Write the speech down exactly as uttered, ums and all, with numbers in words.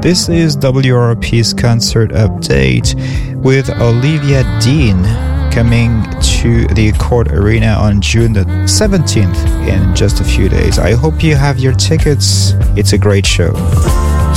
This is W R P's concert update with Olivia Dean coming to the Accord Arena on June the seventeenth in just a few days. I hope you have your tickets. It's a great show.